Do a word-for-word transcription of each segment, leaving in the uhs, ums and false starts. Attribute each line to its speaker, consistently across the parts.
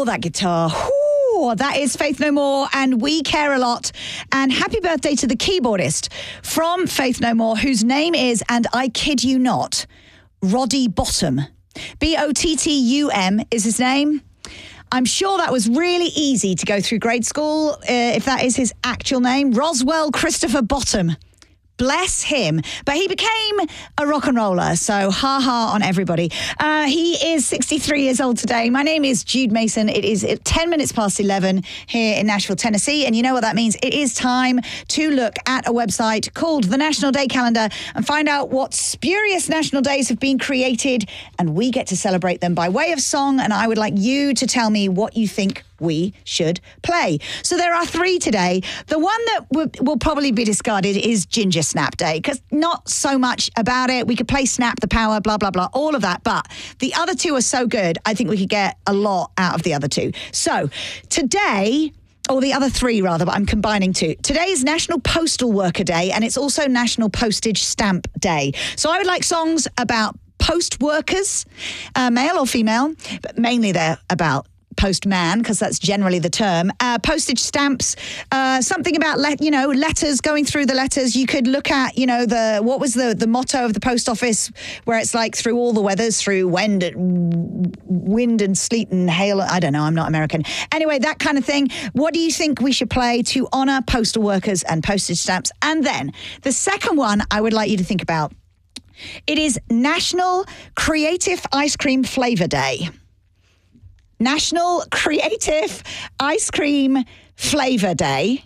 Speaker 1: that guitar. Whew, that is Faith No More, and we care a lot. And happy birthday to the keyboardist from Faith No More, whose name is, and I kid you not, Roddy Bottum. B O T T U M is his name. I'm sure that was really easy to go through grade school, uh, if that is his actual name. Roswell Christopher Bottom. Bless him. But he became a rock and roller, so ha-ha on everybody. Uh, he is sixty-three years old today. My name is Jude Mason. It is ten minutes past eleven here in Nashville, Tennessee, and you know what that means. It is time to look at a website called the National Day Calendar and find out what spurious national days have been created, and we get to celebrate them by way of song, and I would like you to tell me what you think we should play. So there are three today. The one that w- will probably be discarded is Ginger Snap Day, because not so much about it. We could play Snap the Power, blah, blah, blah, all of that. But the other two are so good, I think we could get a lot out of the other two. So today, or the other three rather, but I'm combining two. Today is National Postal Worker Day, and it's also National Postage Stamp Day. So I would like songs about post workers, uh, male or female, but mainly they're about postman, because that's generally the term. Uh, postage stamps, uh, something about, le- you know, letters, going through the letters. You could look at, you know, the what was the, the motto of the post office, where it's like through all the weathers, through wind, wind and sleet and hail. I don't know, I'm not American. Anyway, that kind of thing. What do you think we should play to honour postal workers and postage stamps? And then the second one I would like you to think about. It is National Creative Ice Cream Flavour Day. National Creative Ice Cream Flavour Day.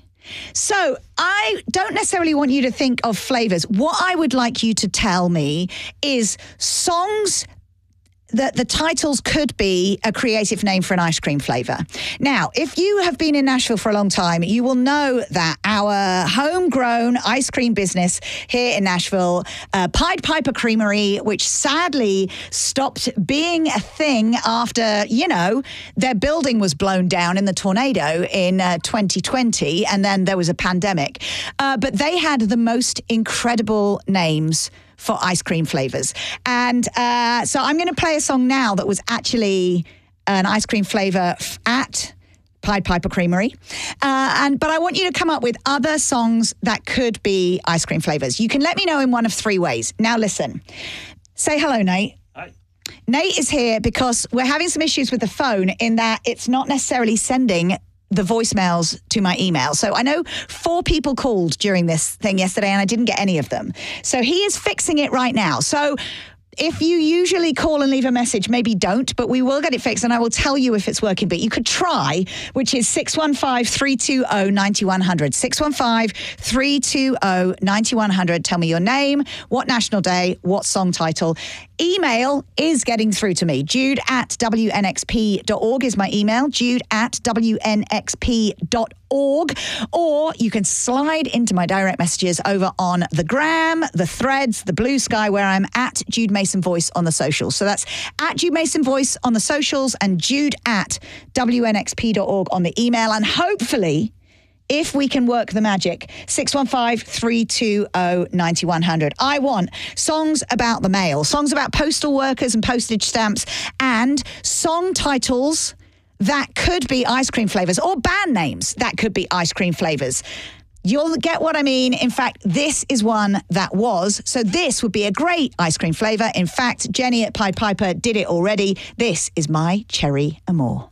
Speaker 1: So I don't necessarily want you to think of flavours. What I would like you to tell me is songs that the titles could be a creative name for an ice cream flavour. Now, if you have been in Nashville for a long time, you will know that our homegrown ice cream business here in Nashville, uh, Pied Piper Creamery, which sadly stopped being a thing after, you know, their building was blown down in the tornado in uh, twenty twenty, and then there was a pandemic. Uh, but they had the most incredible names for ice cream flavors. And uh, so I'm going to play a song now that was actually an ice cream flavor f- at Pied Piper Creamery. Uh, and But I want you to come up with other songs that could be ice cream flavors. You can let me know in one of three ways. Now listen, say hello, Nate.
Speaker 2: Hi.
Speaker 1: Nate is here because we're having some issues with the phone in that it's not necessarily sending the voicemails to my email. So I know four people called during this thing yesterday and I didn't get any of them. So he is fixing it right now. So if you usually call and leave a message, maybe don't, but we will get it fixed and I will tell you if it's working. But you could try, which is six one five, three two zero, nine one zero zero. six one five, three two zero, nine one zero zero. Tell me your name, what national day, what song title. Email is getting through to me. Jude at W N X P dot org is my email. Jude at W N X P dot org. Or you can slide into my direct messages over on the Gram, the Threads, the Blue Sky, where I'm at Jude Mason Voice on the socials. So that's at Jude Mason Voice on the socials and Jude at W N X P dot org on the email. And hopefully, if we can work the magic, six one five, three two zero, nine one zero zero. I want songs about the mail, songs about postal workers and postage stamps, and song titles that could be ice cream flavors, or band names that could be ice cream flavors. You'll get what I mean. In fact, this is one that was. So this would be a great ice cream flavor. In fact, Jenny at Pied Piper did it already. This is My Cherry Amour.